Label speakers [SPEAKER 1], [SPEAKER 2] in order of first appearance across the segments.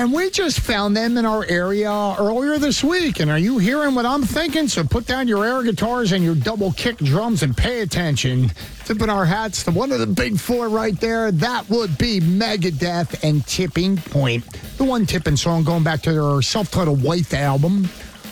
[SPEAKER 1] And we just found them in our area earlier this week. And are you hearing what I'm thinking? So put down your air guitars and your double kick drums and pay attention. Tipping our hats to one of the big four right there. That would be Megadeth and Tipping Point. The one Tipping song going back to their self-titled White album.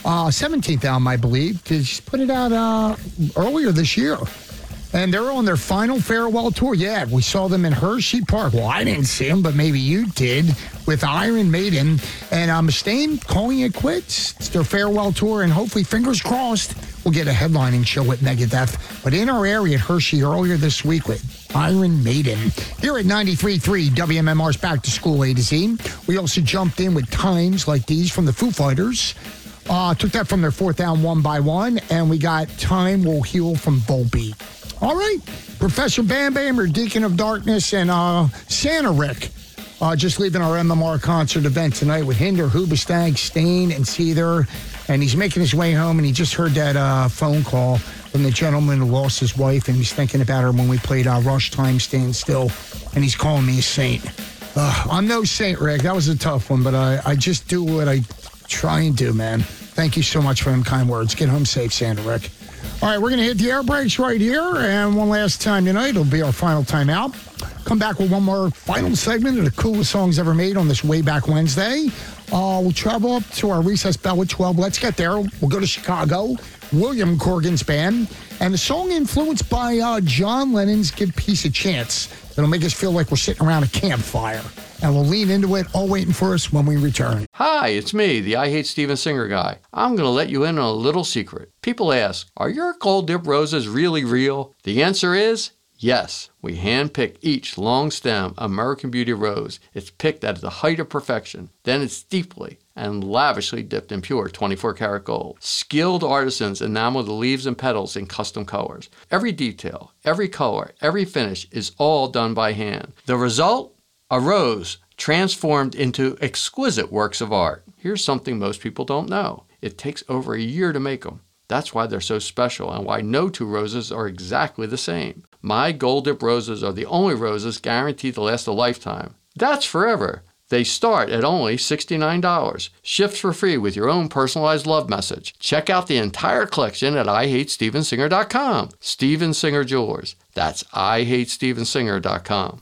[SPEAKER 1] 17th album, I believe. They just put it out earlier this year. And they're on their final farewell tour. Yeah, we saw them in Hershey Park. Well, I didn't see them, but maybe you did, with Iron Maiden. And Mustaine calling it quits. It's their farewell tour, and hopefully, fingers crossed, we'll get a headlining show with Megadeth. But in our area at Hershey earlier this week with Iron Maiden. Here at 93.3 WMMR's Back to School A to Z. We also jumped in with times like these from the Foo Fighters. Took that from their fourth album, One by One. And we got Time Will Heal from Volbeat. All right, Professor Bam Bam, or Deacon of Darkness, and Santa Rick just leaving our MMR concert event tonight with Hinder, Hoobastank, Stain, and Seether. And he's making his way home, and he just heard that phone call from the gentleman who lost his wife, and he's thinking about her when we played Rush Time Stand Still, and he's calling me a saint. I'm no saint, Rick. That was a tough one, but I just do what I try and do, man. Thank you so much for them kind words. Get home safe, Santa Rick. All right, we're going to hit the air brakes right here, and one last time tonight. It'll be our final time out. Come back with one more final segment of the coolest songs ever made on this Way Back Wednesday. We'll travel up to our recess bell at 12. Let's get there. We'll go to Chicago, William Corgan's band, and the song influenced by John Lennon's Give Peace a Chance. It'll make us feel like we're sitting around a campfire. And we'll lean into it, all waiting for us when we return.
[SPEAKER 2] Hi, it's me, the I Hate Steven Singer guy. I'm going to let you in on a little secret. People ask, are your gold dip roses really real? The answer is yes. We hand-pick each long-stem American Beauty rose. It's picked at the height of perfection. Then it's deeply and lavishly dipped in pure 24-karat gold. Skilled artisans enamel the leaves and petals in custom colors. Every detail, every color, every finish is all done by hand. The result? A rose transformed into exquisite works of art. Here's something most people don't know. It takes over a year to make them. That's why they're so special and why no two roses are exactly the same. My Gold Dip roses are the only roses guaranteed to last a lifetime. That's forever. They start at only $69. Shipped for free with your own personalized love message. Check out the entire collection at IHateStevenSinger.com. Steven Singer Jewelers. That's IHateStevenSinger.com.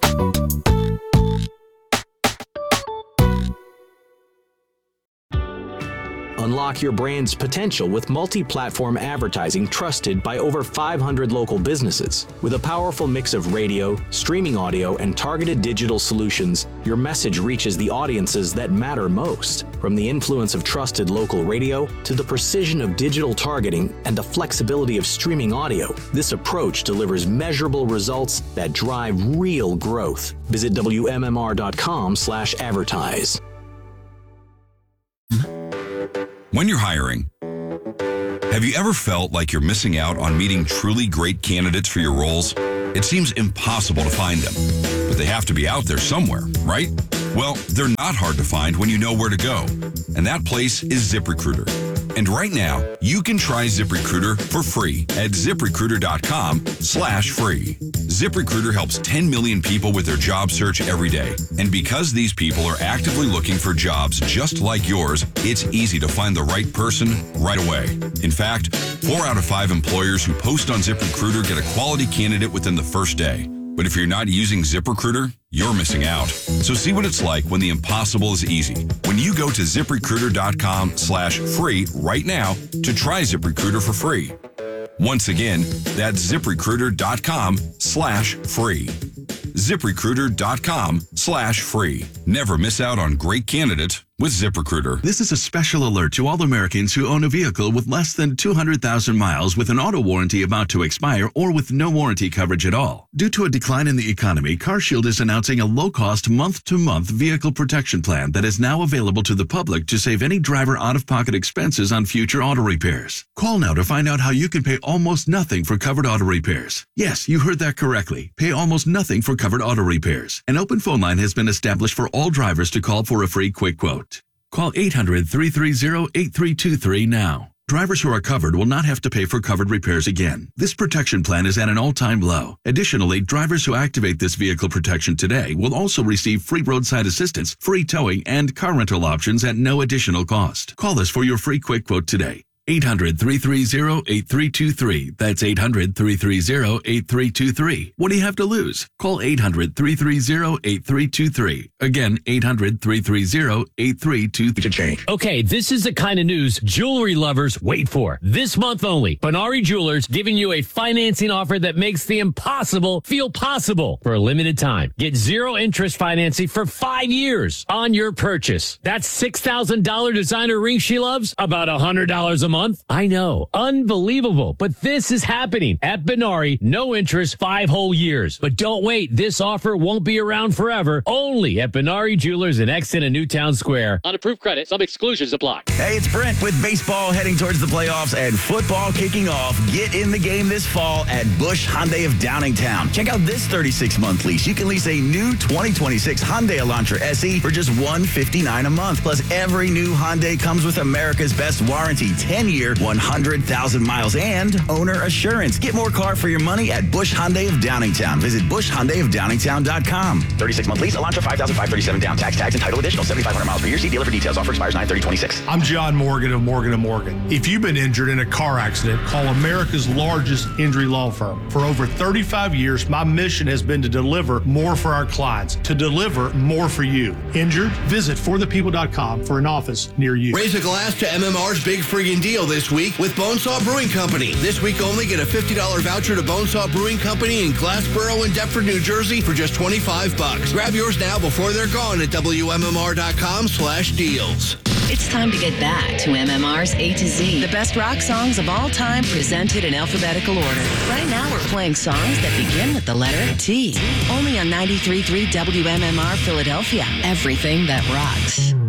[SPEAKER 3] Unlock your brand's potential with multi-platform advertising trusted by over 500 local businesses. With a powerful mix of radio, streaming audio, and targeted digital solutions, your message reaches the audiences that matter most. From the influence of trusted local radio to the precision of digital targeting and the flexibility of streaming audio, this approach delivers measurable results that drive real growth. Visit WMMR.com/advertise.
[SPEAKER 4] When you're hiring, have you ever felt like you're missing out on meeting truly great candidates for your roles? It seems impossible to find them, but they have to be out there somewhere, right? Well, they're not hard to find when you know where to go, and that place is ZipRecruiter. And right now, you can try ZipRecruiter for free at ZipRecruiter.com/free. ZipRecruiter helps 10 million people with their job search every day. And because these people are actively looking for jobs just like yours, it's easy to find the right person right away. In fact, 4 out of 5 employers who post on ZipRecruiter get a quality candidate within the first day. But if you're not using ZipRecruiter, you're missing out. So see what it's like when the impossible is easy. When you go to ZipRecruiter.com/free right now to try ZipRecruiter for free. Once again, that's ZipRecruiter.com/free. ZipRecruiter.com/free. Never miss out on great candidates with ZipRecruiter.
[SPEAKER 5] This is a special alert to all Americans who own a vehicle with less than 200,000 miles with an auto warranty about to expire or with no warranty coverage at all. Due to a decline in the economy, CarShield is announcing a low-cost month-to-month vehicle protection plan that is now available to the public to save any driver out-of-pocket expenses on future auto repairs. Call now to find out how you can pay almost nothing for covered auto repairs. Yes, you heard that correctly. Pay almost nothing for covered auto repairs. An open phone line has been established for all drivers to call for a free quick quote. Call 800-330-8323 now. Drivers who are covered will not have to pay for covered repairs again. This protection plan is at an all-time low. Additionally, drivers who activate this vehicle protection today will also receive free roadside assistance, free towing, and car rental options at no additional cost. Call us for your free quick quote today. 800-330-8323. That's 800-330-8323. What do you have to lose? Call 800-330-8323. Again, 800-330-8323.
[SPEAKER 6] Okay, this is the kind of news jewelry lovers wait for. This month only, Benari Jewelers giving you a financing offer that makes the impossible feel possible for a limited time. Get zero interest financing for 5 years on your purchase. That's $6,000 designer ring she loves, about $100 a month. I know, unbelievable, but this is happening at Benari. No interest, 5 whole years. But don't wait, this offer won't be around forever. Only at Benari Jewelers in Exton and Newtown Square. On approved credit, some exclusions apply.
[SPEAKER 7] Hey, it's Brent with baseball heading towards the playoffs and football kicking off. Get in the game this fall at Busch Hyundai of Downingtown. Check out this 36-month lease. You can lease a new 2026 Hyundai Elantra SE for just $159 a month. Plus, every new Hyundai comes with America's best warranty, 10-year, 100,000 miles, and owner assurance. Get more car for your money at Busch Hyundai of Downingtown. Visit BuschHyundaiofDowningtown.com. 36-month lease, Elantra, $5,537 down, tax, and title additional, 7,500 miles per year. See dealer for details. Offer expires 9/30/26.
[SPEAKER 8] I'm John Morgan of Morgan & Morgan. If you've been injured in a car accident, call America's largest injury law firm. For over 35 years, my mission has been to deliver more for our clients, to deliver more for you. Injured? Visit forthepeople.com for an office near you.
[SPEAKER 9] Raise a glass to MMR's big friggin' deal this week with Bonesaw Brewing Company. This week only, get a $50 voucher to Bonesaw Brewing Company in Glassboro and Deptford, New Jersey for just $25. Grab yours now before they're gone at WMMR.com/deals.
[SPEAKER 10] It's time to get back to MMR's A to Z, the best rock songs of all time presented in alphabetical order. Right now we're playing songs that begin with the letter T. Only on 93.3 WMMR Philadelphia. Everything that rocks.